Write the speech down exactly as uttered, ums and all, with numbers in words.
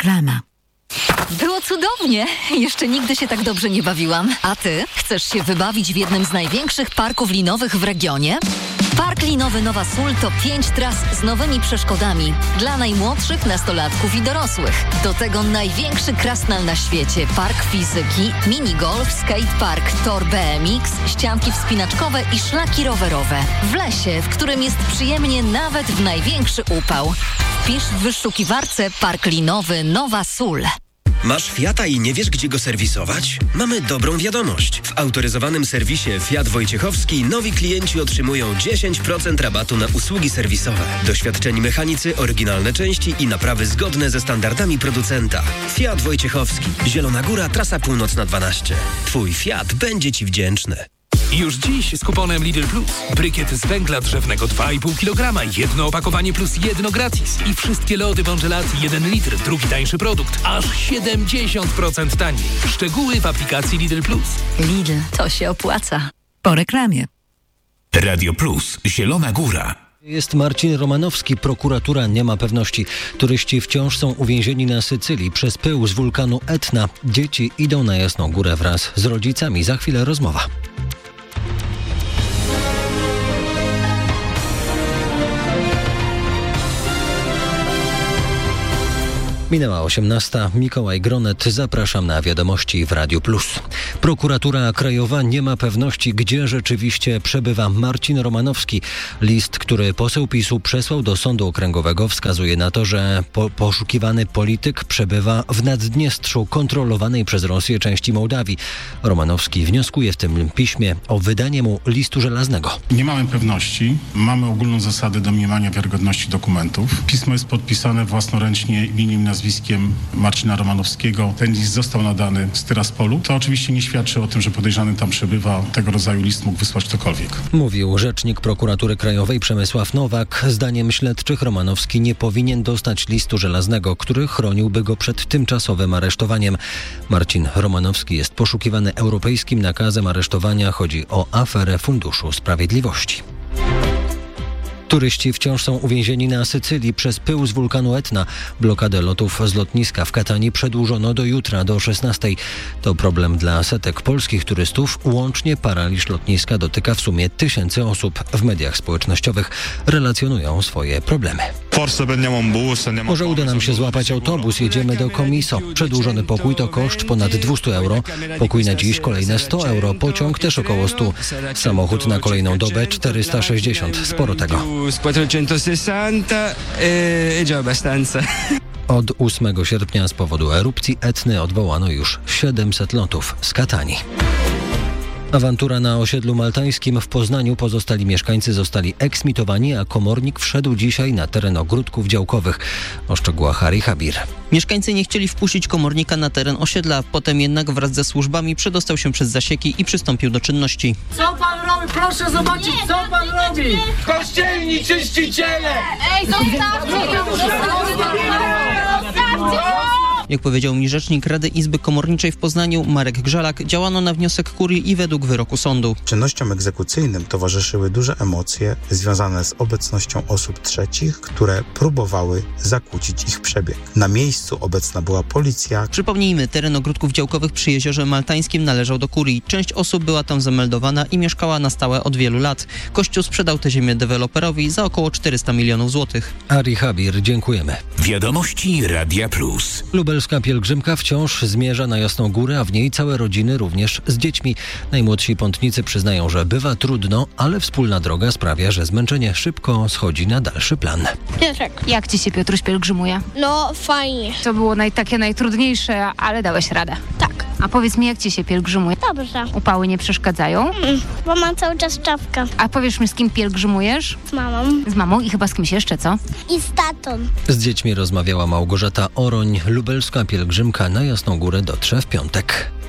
Reklama. Było cudownie. Jeszcze nigdy się tak dobrze nie bawiłam. A ty? Chcesz się wybawić w jednym z największych parków linowych w regionie? Park linowy Nowa Sól to pięć tras z nowymi przeszkodami dla najmłodszych, nastolatków i dorosłych. Do tego największy krasnal na świecie, park fizyki, minigolf, skatepark, tor B M X, ścianki wspinaczkowe i szlaki rowerowe. W lesie, w którym jest przyjemnie nawet w największy upał. Wpisz w wyszukiwarce Park linowy Nowa Sól. Masz Fiata i nie wiesz, gdzie go serwisować? Mamy dobrą wiadomość. W autoryzowanym serwisie Fiat Wojciechowski nowi klienci otrzymują dziesięć procent rabatu na usługi serwisowe. Doświadczeni mechanicy, oryginalne części i naprawy zgodne ze standardami producenta. Fiat Wojciechowski. Zielona Góra, trasa północna dwanaście. Twój Fiat będzie Ci wdzięczny. Już dziś z kuponem Lidl Plus. Brykiet z węgla drzewnego dwa i pół kilograma, jedno opakowanie plus jedno gratis. I wszystkie lody Bongelat jeden litr, drugi tańszy produkt, aż siedemdziesiąt procent taniej. Szczegóły w aplikacji Lidl Plus. Lidl, to się opłaca. Po reklamie. Radio Plus, Zielona Góra. Jest Marcin Romanowski. Prokuratura nie ma pewności. Turyści wciąż są uwięzieni na Sycylii przez pył z wulkanu Etna. Dzieci idą na Jasną Górę wraz z rodzicami. Za chwilę rozmowa. Minęła osiemnasta. Mikołaj Gronet. Zapraszam na wiadomości w Radiu Plus. Prokuratura Krajowa nie ma pewności, gdzie rzeczywiście przebywa Marcin Romanowski. List, który poseł PiSu przesłał do Sądu Okręgowego, wskazuje na to, że po- poszukiwany polityk przebywa w Naddniestrzu, kontrolowanej przez Rosję części Mołdawii. Romanowski wnioskuje w tym piśmie o wydanie mu listu żelaznego. Nie mamy pewności. Mamy ogólną zasadę domniemania wiarygodności dokumentów. Pismo jest podpisane własnoręcznie imieniem i nazwiskiem Marcina Romanowskiego. Ten list został nadany z Tyraspolu. To oczywiście nie świadczy o tym, że podejrzany tam przebywa. Tego rodzaju list mógł wysłać ktokolwiek. Mówił rzecznik Prokuratury Krajowej Przemysław Nowak. Zdaniem śledczych Romanowski nie powinien dostać listu żelaznego, który chroniłby go przed tymczasowym aresztowaniem. Marcin Romanowski jest poszukiwany europejskim nakazem aresztowania. Chodzi o aferę Funduszu Sprawiedliwości. Turyści wciąż są uwięzieni na Sycylii przez pył z wulkanu Etna. Blokadę lotów z lotniska w Katanii przedłużono do jutra, do szesnastej. To problem dla setek polskich turystów. Łącznie paraliż lotniska dotyka w sumie tysięcy osób. W mediach społecznościowych relacjonują swoje problemy. Może uda nam się złapać autobus, jedziemy do Comiso. Przedłużony pokój to koszt ponad dwieście euro. Pokój na dziś kolejne sto euro. Pociąg też około stu. Samochód na kolejną dobę czterysta sześćdziesiąt. Sporo tego. Od ósmego sierpnia z powodu erupcji Etny odwołano już siedemset lotów z Katanii. Awantura na osiedlu maltańskim w Poznaniu. Pozostali mieszkańcy zostali eksmitowani, a komornik wszedł dzisiaj na teren ogródków działkowych. O szczegółach Ari Habir. Mieszkańcy nie chcieli wpuścić komornika na teren osiedla. Potem jednak wraz ze służbami przedostał się przez zasieki i przystąpił do czynności. Co pan robi? Proszę zobaczyć, co pan robi! Kościelni czyściciele! Ej, zostawcie ją! Zostawcie! Jak powiedział mi rzecznik Rady Izby Komorniczej w Poznaniu Marek Grzalak, działano na wniosek kurii i według wyroku sądu. Czynnościom egzekucyjnym towarzyszyły duże emocje związane z obecnością osób trzecich, które próbowały zakłócić ich przebieg. Na miejscu obecna była policja. Przypomnijmy, teren ogródków działkowych przy Jeziorze Maltańskim należał do kurii. Część osób była tam zameldowana i mieszkała na stałe od wielu lat. Kościół sprzedał tę ziemię deweloperowi za około czterysta milionów złotych. Ari Habir, dziękujemy. Wiadomości Radia Plus. Lubelska pielgrzymka wciąż zmierza na Jasną Górę, a w niej całe rodziny, również z dziećmi. Najmłodsi pątnicy przyznają, że bywa trudno, ale wspólna droga sprawia, że zmęczenie szybko schodzi na dalszy plan. Piotrek. Jak ci się, Piotruś, pielgrzymuje? No, fajnie. To było naj, takie najtrudniejsze, ale dałeś radę. Tak. A powiedz mi, jak ci się pielgrzymuje? Dobrze. Upały nie przeszkadzają? Mm, bo mam cały czas czapkę. A powiesz mi, z kim pielgrzymujesz? Z mamą. Z mamą i chyba z kimś jeszcze, co? I z tatą. Z dziećmi rozmawiała Małgorzata Oroń. Lubelska pielgrzymka na Jasną Górę dotrze w piątek.